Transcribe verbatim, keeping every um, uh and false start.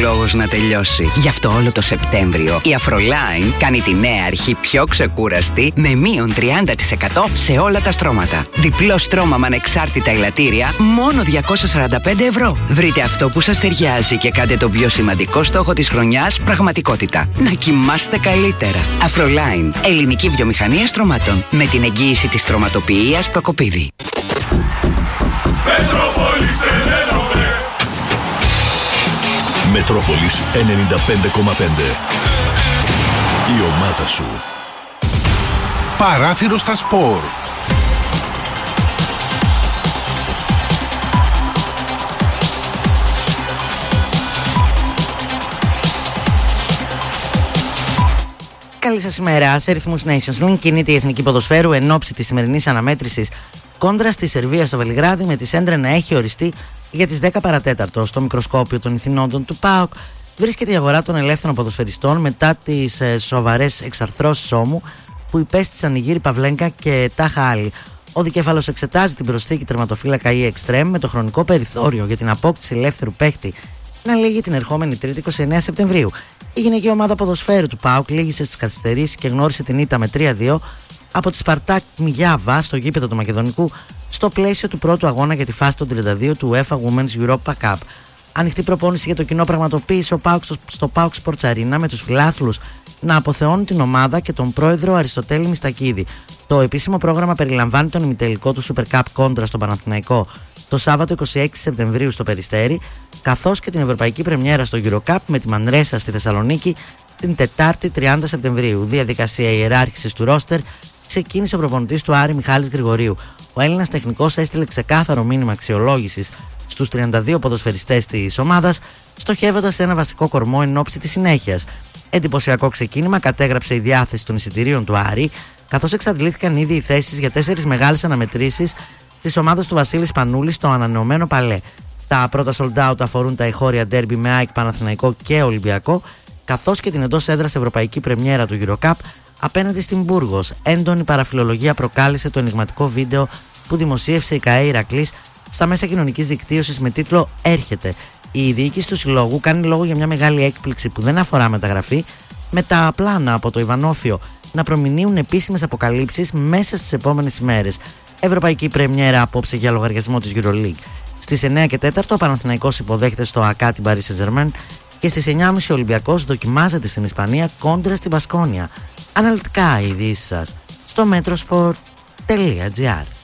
λόγος να τελειώσει. Γι' αυτό όλο το Σεπτέμβριο η Afroline κάνει τη νέα αρχή πιο ξεκούραστη με μείον τριάντα τοις εκατό σε όλα τα στρώματα. Διπλό στρώμα με ανεξάρτητα ελαττήρια μόνο διακόσια σαράντα πέντε ευρώ. Βρείτε αυτό που σας ταιριάζει και κάντε τον πιο σημαντικό στόχο της χρονιάς πραγματικότητα. Να κοιμάστε καλύτερα. Afroline, ελληνική βιομηχανία στρωμάτων. Με την εγγύηση της στρωματοποιίας Προκοπίδη. Μετρόπολης ενενήντα πέντε κόμμα πέντε. Η ομάδα σου. Παράθυρο στα σπορ. Καλή σας ημέρα. Σε ρυθμούς Nations League κινείται η Εθνική Ποδοσφαίρου εν ώψη της σημερινής αναμέτρησης κόντρα στη Σερβία στο Βελιγράδι, με τη Σέντρα να έχει οριστεί για τις δέκα παρατέταρτο. Στο μικροσκόπιο των ηθινόντων του ΠΑΟΚ βρίσκεται η αγορά των ελεύθερων ποδοσφαιριστών μετά τις ε, σοβαρές εξαρθρώσεις ώμου που υπέστησαν οι Γύρι Παυλέγκα και Τάχα Άλλη. Ο δικέφαλος εξετάζει την προσθήκη τερματοφύλακα ή εξτρέμ με το χρονικό περιθώριο για την απόκτηση ελεύθερου παίχτη να λήγει την ερχόμενη Τρίτη είκοσι εννέα Σεπτεμβρίου. Η γυναική ομάδα ποδοσφαίρου του ΠΑΟΚ λήγησε στις καθυστερήσεις και γνώρισε την ήττα με τρία δύο από τη Σπαρτάκ Μιγιάβα στο γήπεδο του Μακεδονικού στο πλαίσιο του πρώτου αγώνα για τη φάση των τριάντα δύο του UEFA Women's Europa Cup. Ανοιχτή προπόνηση για το κοινό πραγματοποίησε ο ΠΑΟΚ στο, στο ΠΑΟΚ Sports Arena, με τους φιλάθλους να αποθεώνουν την ομάδα και τον πρόεδρο Αριστοτέλη Μιστακίδη. Το επίσημο πρόγραμμα περιλαμβάνει τον ημιτελικό του Super Cup κόντρα στον Παναθηναϊκό το Σάββατο είκοσι έξι Σεπτεμβρίου στο Περιστέρι, καθώς και την Ευρωπαϊκή Πρεμιέρα στο Eurocup με τη Μανρέσα στη Θεσσαλονίκη την Τετάρτη τριάντα Σεπτεμβρίου. Διαδικασία ιεράρχησης του ρόστερ ξεκίνησε ο προπονητής του Άρη Μιχάλης Γρηγορίου. Ο Έλληνας τεχνικός έστειλε ξεκάθαρο μήνυμα αξιολόγησης στους τριάντα δύο ποδοσφαιριστές της ομάδας, στοχεύοντας σε ένα βασικό κορμό εν ώψη της συνέχειας. Εντυπωσιακό ξεκίνημα κατέγραψε η διάθεση των εισιτηρίων του Άρη, καθώς εξαντλήθηκαν ήδη οι θέσεις για τέσσερις μεγάλες αναμετρήσεις της ομάδας του Βασίλη Σπανούλη στο ανανεωμένο Παλέ. Τα πρώτα sold out αφορούν τα εχώρια ντέρμπι με ΑΕΚ, Παναθηναϊκό και Ολυμπιακό, καθώς και την εντός έδρας Ευρωπαϊκή Πρεμιέρα του Eurocup απέναντι στην Μπούργος. Έντονη παραφιλολογία προκάλεσε το ενιγματικό βίντεο που δημοσίευσε η ΚΑΕ Ηρακλής στα μέσα κοινωνικής δικτύωσης με τίτλο «Έρχεται». Η διοίκηση του συλλόγου κάνει λόγο για μια μεγάλη έκπληξη που δεν αφορά μεταγραφή, με τα πλάνα από το Ιβανόφιο να προμηνύουν επίσημες αποκαλύψεις μέσα στις επόμενες ημέρες. Ευρωπαϊκή Πρεμιέρα απόψε για λογαριασμό της EuroLeague. Στις εννέα και τέσσερα ο Παναθηναϊκός υποδέχεται στο ΑΚΑ την Paris Saint-Germain και στις εννιά και τριάντα ο Ολυμπιακός δοκιμάζεται στην Ισπανία κόντρα στην Μπασκόνια. Αναλυτικά οι ειδήσεις σας στο metrosport τελεία gr.